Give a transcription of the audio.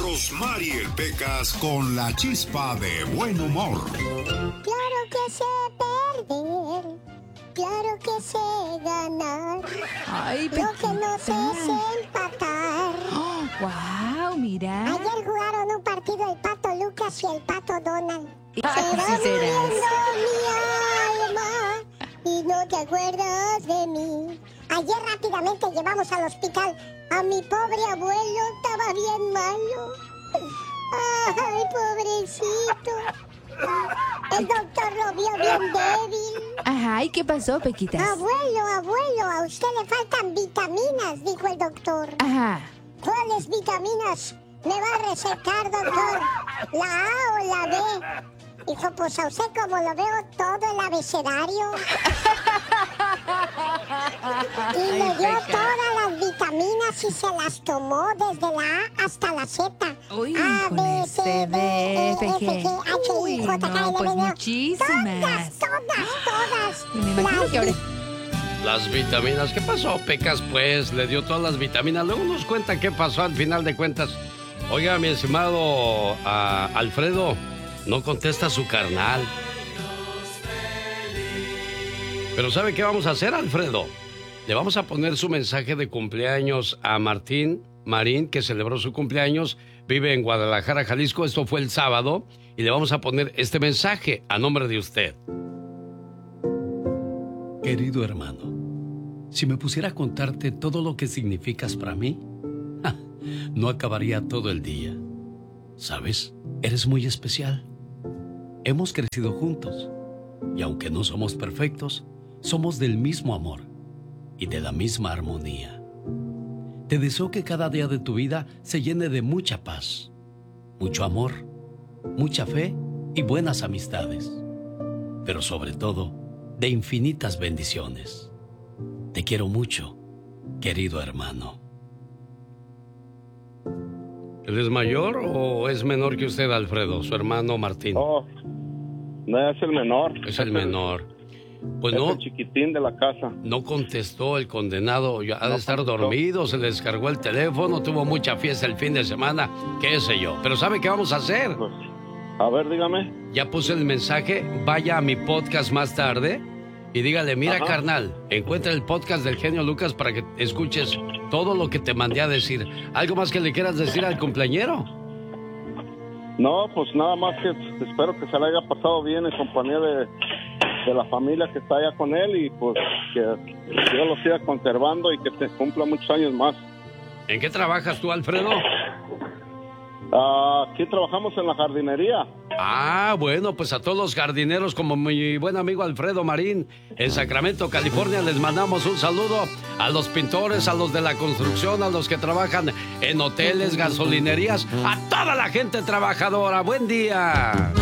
Rosmarie Pecas con la chispa de buen humor. Claro que sé perder, claro que sé ganar. Ay, Lo que no sé es empatar. ¡Wow! Mira. Ayer jugaron un partido el Pato Lucas y el Pato Donald. Así Se va serás. muriendo mi alma y no te acuerdas de mí. Ayer rápidamente llevamos al hospital a mi pobre abuelo, estaba bien malo. Ay, pobrecito. El doctor lo vio bien débil. Ajá, ¿y qué pasó, Pequitas? Abuelo, a usted le faltan vitaminas, dijo el doctor. Ajá. ¿Cuáles vitaminas me va a recetar, doctor? ¿La A o la B? Dijo, pues a usted como lo veo todo el abecedario. Y le dio todas las vitaminas y se las tomó desde la A hasta la Z. Uy, A, B, C, D, E, F, G, H, Uy, I, J, K, no, L, pues M, N. muchísimas. Todas. Y me imagino que ahora... Las vitaminas, ¿qué pasó, Pecas? Pues le dio todas las vitaminas. Luego nos cuenta qué pasó al final de cuentas. Oiga, mi estimado Alfredo, no contesta su carnal. Pero ¿sabe qué vamos a hacer, Alfredo? Le vamos a poner su mensaje de cumpleaños a Marín, que celebró su cumpleaños, vive en Guadalajara, Jalisco. Esto fue el sábado. Y le vamos a poner este mensaje a nombre de usted. Querido hermano, si me pusiera a contarte todo lo que significas para mí, no acabaría todo el día. ¿Sabes? Eres muy especial. Hemos crecido juntos y aunque no somos perfectos, somos del mismo amor y de la misma armonía. Te deseo que cada día de tu vida se llene de mucha paz, mucho amor, mucha fe y buenas amistades, pero sobre todo, de infinitas bendiciones. Te quiero mucho, querido hermano. ¿Él es mayor o es menor que usted, Alfredo, su hermano Martín? Oh, no, es el menor. Es el menor. Pues es no, el chiquitín de la casa. no contestó el condenado, ya ha de No estar contestó. dormido, se le descargó el teléfono, tuvo mucha fiesta el fin de semana, qué sé yo. Pero ¿sabe qué vamos a hacer? Pues, a ver, dígame. Ya puse el mensaje, vaya a mi podcast más tarde y dígale, mira, Ajá. carnal, encuentra el podcast del genio Lucas para que escuches todo lo que te mandé a decir. ¿Algo más que le quieras decir al cumpleañero? No, pues nada más que espero que se le haya pasado bien en compañía de la familia que está allá con él y pues que Dios lo siga conservando y que te cumpla muchos años más. ¿En qué trabajas tú, Alfredo? Aquí trabajamos en la jardinería. Ah, bueno, pues a todos los jardineros, como mi buen amigo Alfredo Marín, en Sacramento, California, les mandamos un saludo a los pintores, a los de la construcción, a los que trabajan en hoteles, gasolinerías, a toda la gente trabajadora. ¡Buen día!